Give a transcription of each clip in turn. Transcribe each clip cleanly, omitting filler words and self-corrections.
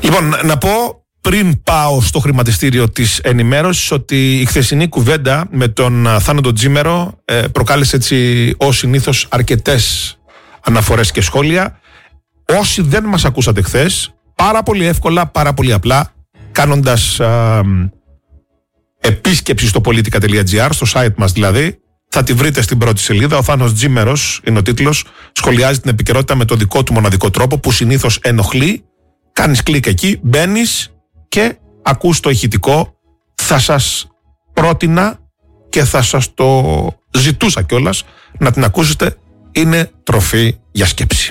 Λοιπόν, να πω πριν πάω στο χρηματιστήριο της ενημέρωσης ότι η χθεσινή κουβέντα με τον Θάνο τον Τζίμερο προκάλεσε έτσι ως συνήθως αρκετές αναφορές και σχόλια. Όσοι δεν μας ακούσατε χθες, πάρα πολύ εύκολα, πάρα πολύ απλά, κάνοντας επίσκεψη στο politica.gr, στο site μας δηλαδή, θα τη βρείτε στην πρώτη σελίδα. Ο Θάνος Τζίμερος είναι ο τίτλος. Σχολιάζει την επικαιρότητα με τον δικό του μοναδικό τρόπο που συνήθως ενοχλεί. Κάνεις κλικ εκεί, μπαίνεις και ακούς το ηχητικό. Θα σας πρότεινα και θα σας το ζητούσα κιόλας να την ακούσετε. Είναι τροφή για σκέψη.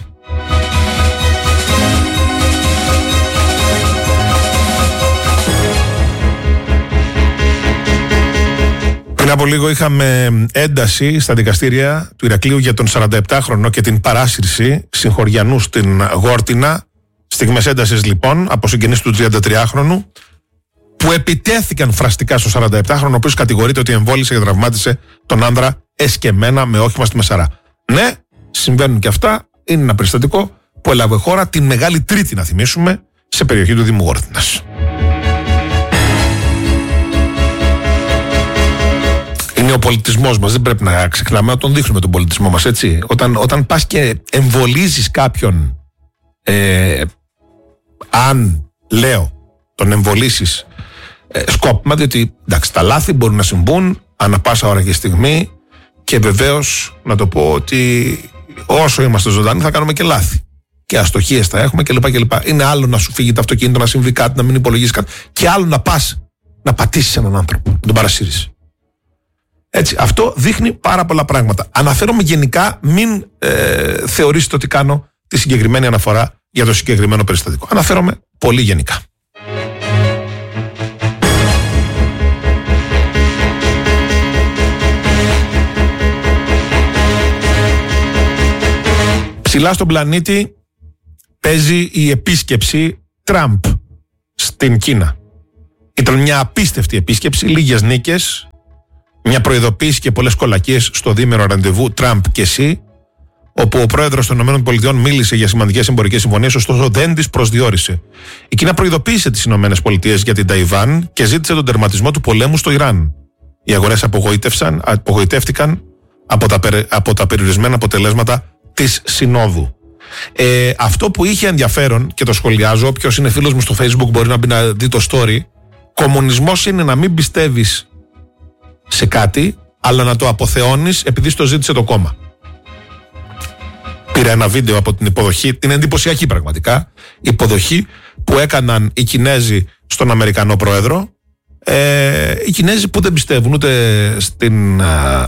Πριν από λίγο είχαμε ένταση στα δικαστήρια του Ηρακλείου για τον 47χρονο και την παράσυρση συγχωριανού στην Γόρτινα. Στιγμές έντασης λοιπόν από συγγενείς του 33χρονου που επιτέθηκαν φραστικά στο 47χρονο, ο οποίος κατηγορείται ότι εμβόλισε και τραυμάτισε τον άνδρα εσκεμμένα με όχημα στη Μεσαρά. Ναι, συμβαίνουν και αυτά. Είναι ένα περιστατικό που έλαβε χώρα την Μεγάλη Τρίτη, να θυμίσουμε, σε περιοχή του Δήμου Γόρτινας. Είναι ο πολιτισμός μας, δεν πρέπει να ξεχνάμε να τον δείχνουμε τον πολιτισμό μας, έτσι. Όταν πας και εμβολίζεις κάποιον, αν λέω τον εμβολίσεις σκόπιμα, διότι εντάξει, τα λάθη μπορούν να συμβούν ανά πάσα ώρα και στιγμή και βεβαίως να το πω ότι όσο είμαστε ζωντανοί θα κάνουμε και λάθη και αστοχίες θα έχουμε κλπ. Είναι άλλο να σου φύγει το αυτοκίνητο, να συμβεί κάτι, να μην υπολογίσεις κάτι, και άλλο να πας να πατήσεις έναν άνθρωπο, να τον παρασύρεις. Έτσι, αυτό δείχνει πάρα πολλά πράγματα. Αναφέρομαι γενικά, μην θεωρήσετε ότι κάνω τη συγκεκριμένη αναφορά για το συγκεκριμένο περιστατικό. Αναφέρομαι πολύ γενικά. Ψηλά στον πλανήτη παίζει η επίσκεψη Τραμπ στην Κίνα. Ήταν μια απίστευτη επίσκεψη, λίγες νίκες, μια προειδοποίηση και πολλές κολακίες στο διήμερο ραντεβού Τραμπ και Σι, όπου ο πρόεδρος των ΗΠΑ μίλησε για σημαντικές εμπορικές συμφωνίες, ωστόσο δεν τις προσδιορίσε. Η Κίνα προειδοποίησε τις ΗΠΑ για την Ταϊβάν και ζήτησε τον τερματισμό του πολέμου στο Ιράν. Οι αγορές απογοητεύτηκαν από τα περιορισμένα αποτελέσματα της Συνόδου. Αυτό που είχε ενδιαφέρον, και το σχολιάζω, όποιος είναι φίλος μου στο Facebook μπορεί να μπει να δει το story, κομμουνισμός είναι να μην πιστεύεις σε κάτι, αλλά να το αποθεώνεις επειδή στο ζήτησε το κόμμα. Πήρα ένα βίντεο από την υποδοχή, την εντυπωσιακή πραγματικά υποδοχή που έκαναν οι Κινέζοι στον Αμερικανό πρόεδρο. Οι Κινέζοι που δεν πιστεύουν ούτε στην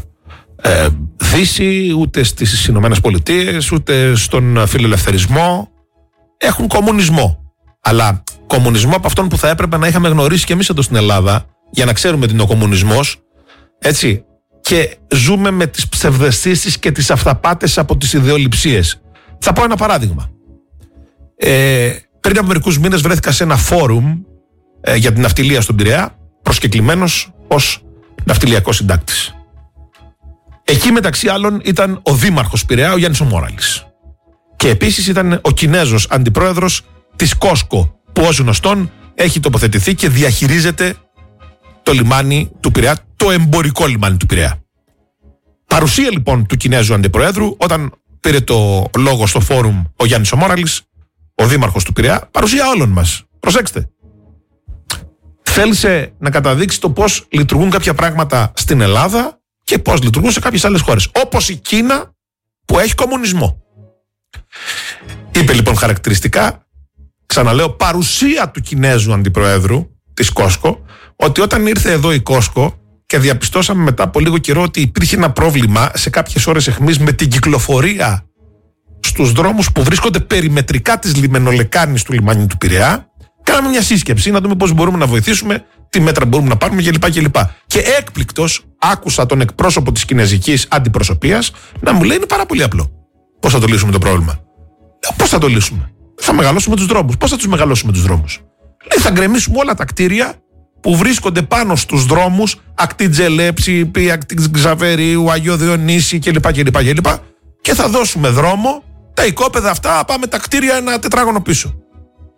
Δύση, ούτε στις Ηνωμένες Πολιτείες, ούτε στον φιλελευθερισμό. Έχουν κομμουνισμό. Αλλά κομμουνισμό από αυτόν που θα έπρεπε να είχαμε γνωρίσει και εμείς εδώ στην Ελλάδα, για να ξέρουμε τι είναι ο κομμουνισμός. Έτσι. Και ζούμε με τις ψευδαισθήσεις και τις αυταπάτες από τις ιδεολειψίες. Θα πω ένα παράδειγμα. Πριν από μερικούς μήνες βρέθηκα σε ένα φόρουμ για την ναυτιλία στον Πειραιά, προσκεκλημένος ως ναυτιλιακός συντάκτης. Εκεί μεταξύ άλλων ήταν ο δήμαρχος Πειραιά, ο Γιάννης ο Μόραλης. Και επίσης ήταν ο Κινέζος αντιπρόεδρος της Κόσκο, που ως γνωστόν έχει τοποθετηθεί και διαχειρίζεται το λιμάνι του Πειραιά, το εμπορικό λιμάνι του Πειραιά. Παρουσία λοιπόν του Κινέζου αντιπροέδρου, όταν πήρε το λόγο στο φόρουμ ο Γιάννης ο Μόραλης, ο δήμαρχος του Πειραιά, παρουσία όλων μας. Προσέξτε. Θέλησε να καταδείξει το πώς λειτουργούν κάποια πράγματα στην Ελλάδα και πώς λειτουργούν σε κάποιες άλλες χώρες. Όπως η Κίνα που έχει κομμουνισμό. Είπε λοιπόν χαρακτηριστικά, ξαναλέω, παρουσία του Κινέζου αντιπροέδρου της Κόσκο, ότι όταν ήρθε εδώ η Κόσκο και διαπιστώσαμε μετά από λίγο καιρό ότι υπήρχε ένα πρόβλημα σε κάποιες ώρες εχμής με την κυκλοφορία στους δρόμους που βρίσκονται περιμετρικά της λιμενολεκάνης του λιμάνιου του Πειραιά, κάναμε μια σύσκεψη να δούμε πώς μπορούμε να βοηθήσουμε, τι μέτρα μπορούμε να πάρουμε κλπ. Και έκπληκτος άκουσα τον εκπρόσωπο της κινέζικης αντιπροσωπείας να μου λέει: είναι πάρα πολύ απλό. Πώς θα το λύσουμε το πρόβλημα? Πώς θα το λύσουμε? Θα μεγαλώσουμε τους δρόμους. Πώς θα τους μεγαλώσουμε τους δρόμους? Λέει: θα γκρεμίσουμε όλα τα κτίρια που βρίσκονται πάνω στους δρόμους, ακτή Τζελέψη, ακτή Ξαβερίου, Αγιο Διονύση κλπ. Και θα δώσουμε δρόμο, τα οικόπεδα αυτά, πάμε τα κτίρια ένα τετράγωνο πίσω.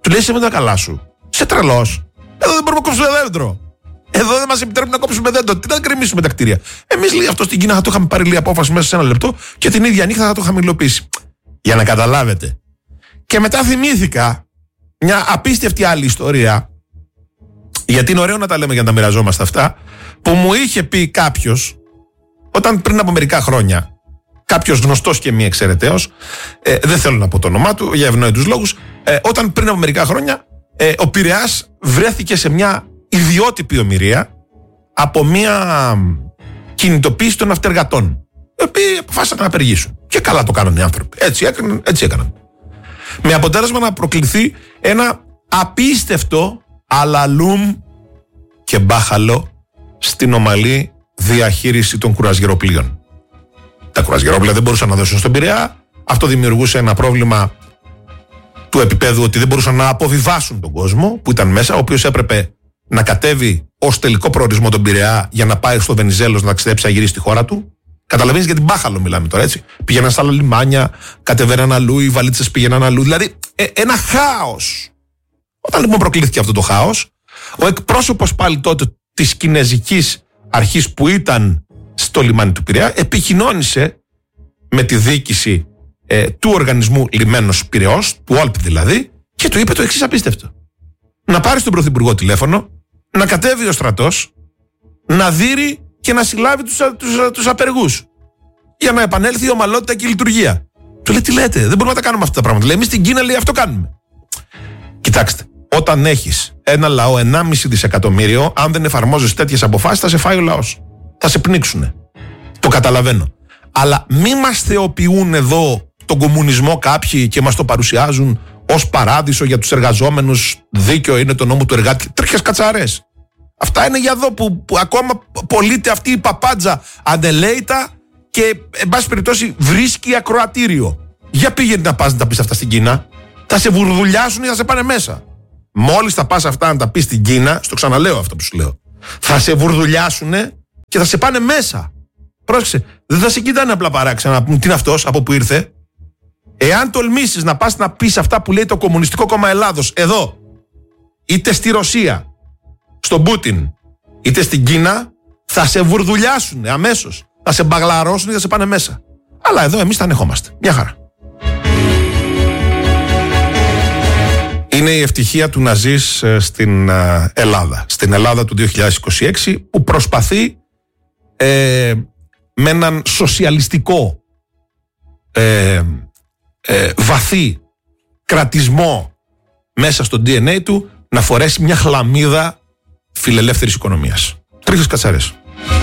Του λέει: είσαι με τα καλά σου. Σε τρελός. Εδώ δεν μπορούμε να κόψουμε δέντρο. Εδώ δεν μας επιτρέπει να κόψουμε δέντρο. Τι να γκρεμίσουμε τα κτίρια. Εμείς, λέει, αυτό στην Κίνα θα το είχαμε πάρει, λέει, απόφαση μέσα σε ένα λεπτό και την ίδια νύχτα θα το είχαμε υλοποιήσει. Για να καταλάβετε. Και μετά θυμήθηκα μια απίστευτη άλλη ιστορία. Γιατί είναι ωραίο να τα λέμε για να τα μοιραζόμαστε αυτά. Που μου είχε πει κάποιος, όταν πριν από μερικά χρόνια, κάποιος γνωστός και μη εξαιρεταίος, δεν θέλω να πω το όνομά του για ευνόητους λόγους, όταν πριν από μερικά χρόνια ο Πειραιάς βρέθηκε σε μια ιδιότυπη ομηρία από μια κινητοποίηση των ναυτεργατών, οι οποίοι αποφάσισαν να απεργήσουν. Και καλά το κάνανε οι άνθρωποι. Έτσι έκαναν. Με αποτέλεσμα να προκληθεί ένα απίστευτο αλαλούμ και μπάχαλο στην ομαλή διαχείριση των κουρασγεροπλοίων. Τα κουρασγερόπλοια δεν μπορούσαν να δώσουν στον Πειραιά. Αυτό δημιουργούσε ένα πρόβλημα του επίπεδου ότι δεν μπορούσαν να αποβιβάσουν τον κόσμο που ήταν μέσα, ο οποίος έπρεπε να κατέβει ως τελικό προορισμό τον Πειραιά για να πάει στο Βενιζέλος να ταξιδέψει να γυρίσει στη χώρα του. Καταλαβαίνεις για την μπάχαλο μιλάμε τώρα, έτσι. Πήγαιναν στα άλλα λιμάνια, κατεβαίναν αλλού, οι βαλίτσες πήγαιναν αλλού. Δηλαδή ένα χάος. Όταν λοιπόν προκλήθηκε αυτό το χάος, ο εκπρόσωπος πάλι τότε της κινεζικής αρχής που ήταν στο λιμάνι του Πειραιά επικοινώνησε με τη διοίκηση του οργανισμού Λιμένος Πειραιώς, του Όλπ δηλαδή, και του είπε το εξής απίστευτο. Να πάρει στον Πρωθυπουργό τηλέφωνο, να κατέβει ο στρατός, να δείρει και να συλλάβει τους απεργούς για να επανέλθει η ομαλότητα και η λειτουργία. Του λέει: τι λέτε, δεν μπορούμε να τα κάνουμε αυτά τα πράγματα. Λέει: εμείς στην Κίνα, λέει, αυτό κάνουμε. Κοιτάξτε, όταν έχεις ένα λαό 1,5 δισεκατομμύριο, αν δεν εφαρμόζεις τέτοιες αποφάσεις, θα σε φάει ο λαός. Θα σε πνίξουνε. Το καταλαβαίνω. Αλλά μη μας θεοποιούν εδώ τον κομμουνισμό κάποιοι και μας το παρουσιάζουν ως παράδεισο για τους εργαζόμενους. Δίκαιο είναι το νόμο του εργάτη. Τρίχες κατσαρές. Αυτά είναι για εδώ που ακόμα πωλείται αυτή η παπάντζα ανελαίητα και εν πάση περιπτώσει βρίσκει ακροατήριο. Για πήγαινε να πας να τα πεις αυτά στην Κίνα. Θα σε βουρδουλιάσουν ή θα σε πάνε μέσα. Μόλις θα πας αυτά να τα πεις στην Κίνα, στο ξαναλέω αυτό που σου λέω, θα σε βουρδουλιάσουν και θα σε πάνε μέσα. Πρόσεξε, δεν θα σε κοιτάνε απλά παράξενα. Τι είναι αυτός, από που ήρθε. Εάν τολμήσεις να πας να πεις αυτά που λέει το Κομμουνιστικό Κόμμα Ελλάδος εδώ, είτε στη Ρωσία, στον Πούτιν, είτε στην Κίνα, θα σε βουρδουλιάσουν αμέσως. Θα σε μπαγλαρώσουν ή θα σε πάνε μέσα. Αλλά εδώ εμείς τα ανεχόμαστε. Μια χαρά. Είναι η ευτυχία του να ζεις στην Ελλάδα. Στην Ελλάδα του 2026 που προσπαθεί με έναν σοσιαλιστικό βαθύ κρατισμό μέσα στο DNA του να φορέσει μια χλαμίδα φιλελεύθερης οικονομίας. Τρίχες κατσαρές.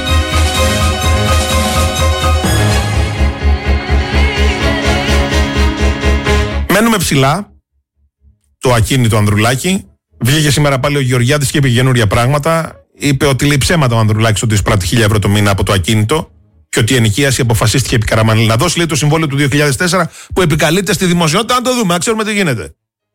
Μένουμε ψηλά. Το ακίνητο Ανδρουλάκη. Βγήκε σήμερα πάλι ο Γεωργιάδης και είπε καινούρια πράγματα. Είπε ότι λέει ψέματα ο Ανδρουλάκης ότι εισπράττει 1.000 ευρώ το μήνα από το ακίνητο και ότι η ενοικίαση αποφασίστηκε επί Καραμανλή. Να δώσει, λέει, το συμβόλαιο του 2004 που επικαλείται στη δημοσιότητα. Να το δούμε, να ξέρουμε τι γίνεται.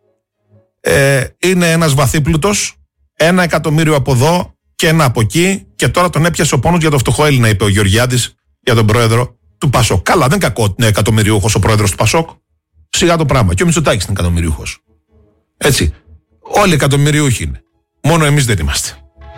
Είναι ένας βαθύπλουτος, 1 εκατομμύριο από εδώ και 1 από εκεί, και τώρα τον έπιασε ο πόνος για το φτωχό Έλληνα, είπε ο Γεωργιάδης για τον πρόεδρο του Πασόκ. Καλά, δεν κακό ότι είναι εκατομμυριούχος ο πρόεδρος του Πασόκ. Σιγά το πράγμα. Και ο Μητσοτάκης είναι εκατομμυριούχος. Έτσι. Όλοι εκατομμυριούχοι είναι. Μόνο εμείς δεν είμαστε.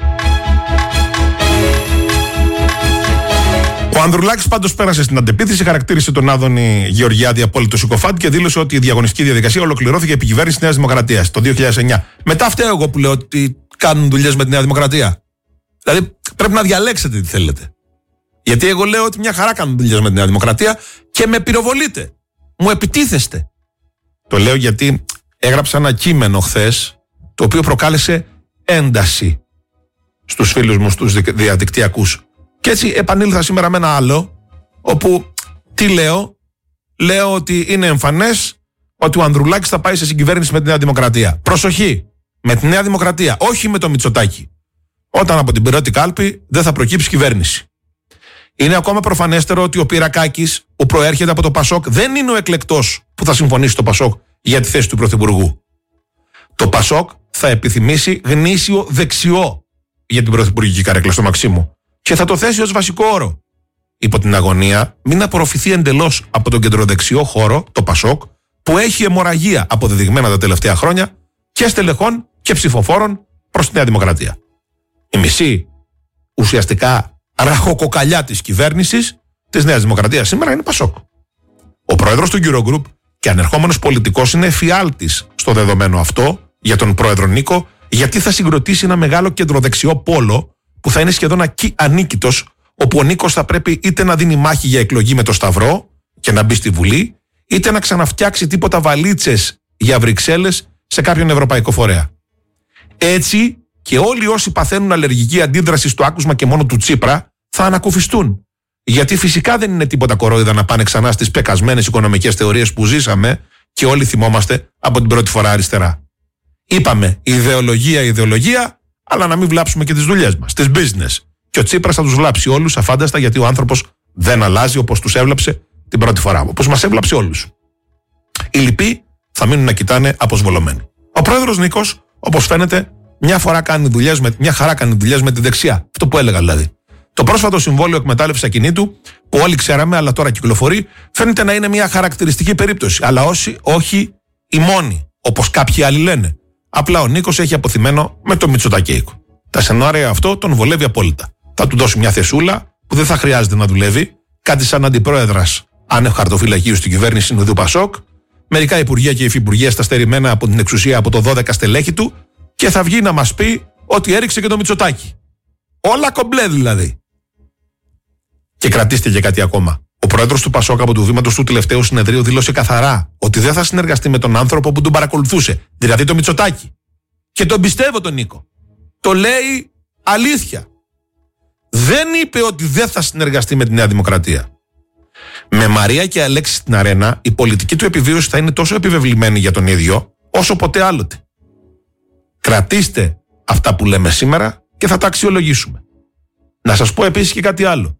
Ο Ανδρουλάκης πάντως πέρασε στην αντεπίθεση, χαρακτήρισε τον Άδωνη Γεωργιάδη απόλυτο συκοφάντη και δήλωσε ότι η διαγωνιστική διαδικασία ολοκληρώθηκε επί κυβέρνηση Νέας Δημοκρατίας το 2009. Μετά φταίω εγώ που λέω ότι κάνουν δουλειές με τη Νέα Δημοκρατία. Δηλαδή πρέπει να διαλέξετε τι θέλετε. Γιατί εγώ λέω ότι μια χαρά κάνουν δουλειές με τη Νέα Δημοκρατία και με πυροβολείτε. Μου επιτίθεστε. Το λέω γιατί έγραψα ένα κείμενο χθες το οποίο προκάλεσε ένταση στους φίλους μου, στους διαδικτυακούς. Και έτσι επανήλθα σήμερα με ένα άλλο, όπου τι λέω? Λέω ότι είναι εμφανές ότι ο Ανδρουλάκης θα πάει σε συγκυβέρνηση με τη Νέα Δημοκρατία. Προσοχή! Με τη Νέα Δημοκρατία, όχι με το Μητσοτάκη. Όταν από την πρώτη κάλπη δεν θα προκύψει κυβέρνηση. Είναι ακόμα προφανέστερο ότι ο Πυρακάκης, που προέρχεται από το Πασόκ, δεν είναι ο εκλεκτός που θα συμφωνήσει στο Πασόκ για τη θέση του Πρωθυπουργού. Το Πασόκ θα επιθυμήσει γνήσιο δεξιό για την πρωθυπουργική καρέκλα στο Μαξίμου και θα το θέσει ως βασικό όρο. Υπό την αγωνία μην απορροφηθεί εντελώς από τον κεντροδεξιό χώρο, το Πασόκ, που έχει αιμορραγία αποδεδειγμένα τα τελευταία χρόνια και στελεχών και ψηφοφόρων προς τη Νέα Δημοκρατία. Η μισή ουσιαστικά ραχοκοκαλιά της κυβέρνησης της Νέας Δημοκρατίας σήμερα είναι Πασόκ. Ο πρόεδρος του Eurogroup και ανερχόμενος πολιτικός είναι εφιάλτης στο δεδομένο αυτό για τον πρόεδρο Νίκο, γιατί θα συγκροτήσει ένα μεγάλο κεντροδεξιό πόλο που θα είναι σχεδόν ανίκητος, όπου ο Νίκος θα πρέπει είτε να δίνει μάχη για εκλογή με το Σταυρό και να μπει στη Βουλή, είτε να ξαναφτιάξει τίποτα βαλίτσες για Βρυξέλλες σε κάποιον ευρωπαϊκό φορέα. Έτσι και όλοι όσοι παθαίνουν αλλεργική αντίδραση στο άκουσμα και μόνο του Τσίπρα θα ανακουφιστούν. Γιατί φυσικά δεν είναι τίποτα κορόιδα να πάνε ξανά στις πεκασμένες οικονομικές θεωρίες που ζήσαμε και όλοι θυμόμαστε από την πρώτη φορά αριστερά. Είπαμε ιδεολογία, αλλά να μην βλάψουμε και τις δουλειές μας, τις business. Και ο Τσίπρας θα τους βλάψει όλους αφάνταστα, γιατί ο άνθρωπος δεν αλλάζει όπως τους έβλαψε την πρώτη φορά, όπως μας έβλαψε όλους. Οι λοιποί θα μείνουν να κοιτάνε αποσβολωμένοι. Ο πρόεδρος Νίκος, όπως φαίνεται, μια χαρά κάνει δουλειές με τη δεξιά. Αυτό που έλεγα δηλαδή. Το πρόσφατο συμβόλαιο εκμετάλλευση ακινήτου, που όλοι ξέραμε, αλλά τώρα κυκλοφορεί, φαίνεται να είναι μια χαρακτηριστική περίπτωση. Αλλά όχι η μόνη, όπως κάποιοι άλλοι λένε. Απλά ο Νίκος έχει αποθυμένο με το Μητσοτακέικο. Τα σενάρια αυτό τον βολεύει απόλυτα. Θα του δώσει μια θεσούλα που δεν θα χρειάζεται να δουλεύει, κάτι σαν αντιπρόεδρας άνευ χαρτοφυλακίου στην κυβέρνηση Νουδού Πασόκ, μερικά υπουργεία και υφυπουργεία στα στερημένα από την εξουσία από το 12 στελέχη του, και θα βγει να μας πει ότι έριξε και το Μητσοτάκι. Όλα κομπλέ δηλαδή. Και κρατήστε και κάτι ακόμα. Ο πρόεδρος του Πασόκ από του βήματος του τελευταίου συνεδρίου δήλωσε καθαρά ότι δεν θα συνεργαστεί με τον άνθρωπο που τον παρακολουθούσε, δηλαδή το Μητσοτάκι. Και τον πιστεύω τον Νίκο. Το λέει αλήθεια. Δεν είπε ότι δεν θα συνεργαστεί με τη Νέα Δημοκρατία. Με Μαρία και Αλέξη στην αρένα, η πολιτική του επιβίωση θα είναι τόσο επιβεβλημένη για τον ίδιο, όσο ποτέ άλλοτε. Κρατήστε αυτά που λέμε σήμερα και θα τα αξιολογήσουμε. Να σας πω επίσης και κάτι άλλο.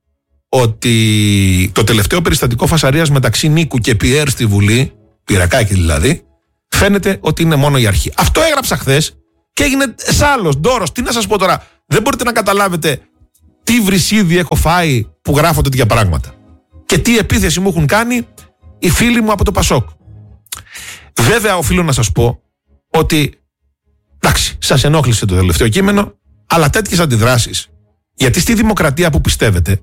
Ότι το τελευταίο περιστατικό φασαρίας μεταξύ Νίκου και Πιέρ στη Βουλή, Πυρακάκη δηλαδή, φαίνεται ότι είναι μόνο η αρχή. Αυτό έγραψα χθες και έγινε σάλος, ντόρος. Τι να σας πω τώρα, δεν μπορείτε να καταλάβετε τι βρυσίδι έχω φάει που γράφω τέτοια πράγματα. Και τι επίθεση μου έχουν κάνει οι φίλοι μου από το Πασόκ. Βέβαια, οφείλω να σας πω ότι εντάξει, σας ενόχλησε το τελευταίο κείμενο, αλλά τέτοιες αντιδράσεις, γιατί στη δημοκρατία που πιστεύετε,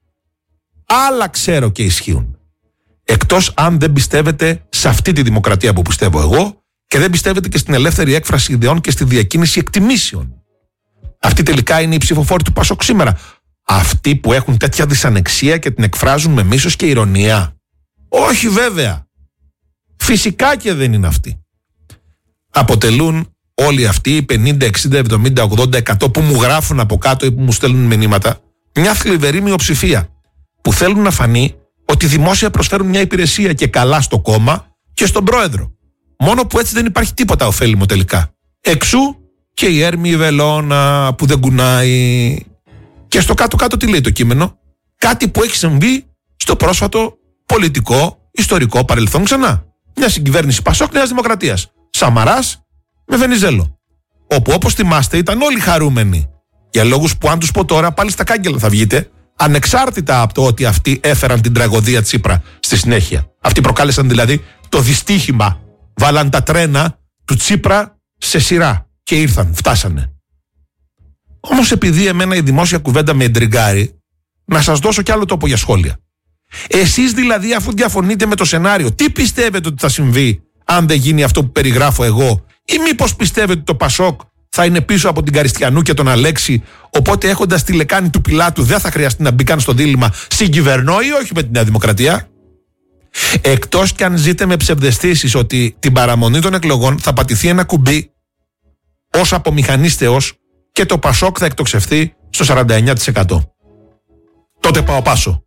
άλλα ξέρω και ισχύουν. Εκτός αν δεν πιστεύετε σε αυτή τη δημοκρατία που πιστεύω εγώ και δεν πιστεύετε και στην ελεύθερη έκφραση ιδεών και στη διακίνηση εκτιμήσεων. Αυτοί τελικά είναι οι ψηφοφόροι του Πασόκ σήμερα. Αυτοί που έχουν τέτοια δυσανεξία και την εκφράζουν με μίσος και ηρωνία. Όχι βέβαια. Φυσικά και δεν είναι αυτοί. Αποτελούν όλοι αυτοί οι 50, 60, 70, 80, 100 που μου γράφουν από κάτω ή που μου στέλνουν μηνύματα μια θλιβερή μειοψηφία που θέλουν να φανεί ότι δημόσια προσφέρουν μια υπηρεσία και καλά στο κόμμα και στον πρόεδρο. Μόνο που έτσι δεν υπάρχει τίποτα ωφέλιμο τελικά. Εξού και η έρμη βελόνα που δεν κουνάει. Και στο κάτω-κάτω τι λέει το κείμενο? Κάτι που έχει συμβεί στο πρόσφατο πολιτικό, ιστορικό παρελθόν ξανά. Μια συγκυβέρνηση Πασόκ Νέας Δημοκρατίας. Σαμαράς με Βενιζέλο. Όπου όπως θυμάστε ήταν όλοι χαρούμενοι. Για λόγους που αν τους πω τώρα πάλι στα κάγκελα θα βγείτε, ανεξάρτητα από το ότι αυτοί έφεραν την τραγωδία Τσίπρα στη συνέχεια. Αυτοί προκάλεσαν δηλαδή το δυστύχημα. Βάλαν τα τρένα του Τσίπρα σε σειρά και ήρθαν, φτάσανε. Όμως επειδή εμένα η δημόσια κουβέντα με εντριγκάρει, να σας δώσω κι άλλο τόπο για σχόλια. Εσείς δηλαδή, αφού διαφωνείτε με το σενάριο, τι πιστεύετε ότι θα συμβεί αν δεν γίνει αυτό που περιγράφω εγώ, ή μήπως πιστεύετε ότι το Πασόκ θα είναι πίσω από την Καριστιανού και τον Αλέξη, οπότε έχοντας τη λεκάνη του Πιλάτου δεν θα χρειαστεί να μπει καν στο δίλημμα συγκυβερνώ ή όχι με τη Νέα Δημοκρατία? Εκτός κι αν ζείτε με ψευδαισθήσεις ότι την παραμονή των εκλογών θα πατηθεί ένα κουμπί ως απομηχανίστεως και το Πασόκ θα εκτοξευθεί στο 49%. Τότε πάω πάσο.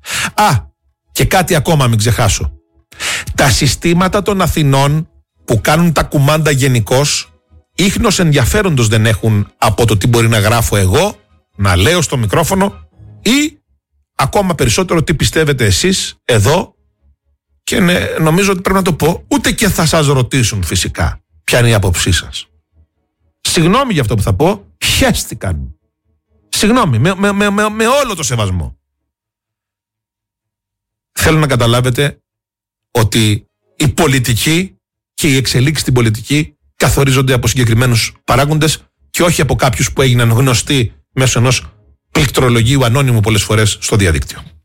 Και κάτι ακόμα μην ξεχάσω. Τα συστήματα των Αθηνών που κάνουν τα κουμάντα γενικώς, ίχνος ενδιαφέροντος δεν έχουν από το τι μπορεί να γράφω εγώ, να λέω στο μικρόφωνο, ή ακόμα περισσότερο τι πιστεύετε εσείς εδώ, και νομίζω ότι πρέπει να το πω, ούτε και θα σας ρωτήσουν φυσικά ποια είναι η άποψή σας. Συγγνώμη για αυτό που θα πω, χέστηκαν. Συγγνώμη, με όλο το σεβασμό. Θέλω να καταλάβετε ότι η πολιτική και η εξελίξη στην πολιτική καθορίζονται από συγκεκριμένους παράγοντες και όχι από κάποιους που έγιναν γνωστοί μέσω ενός πληκτρολογίου ανώνυμου πολλές φορές στο διαδίκτυο.